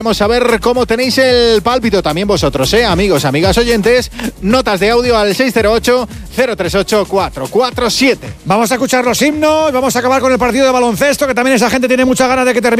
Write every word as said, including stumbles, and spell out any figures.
Vamos a ver cómo tenéis el pálpito también vosotros, ¿eh? Amigos, amigas oyentes, notas de audio al seis cero ocho, cero tres ocho, cuatro cuatro siete. Vamos a escuchar los himnos, vamos a acabar con el partido de baloncesto, que también esa gente tiene muchas ganas de que termine.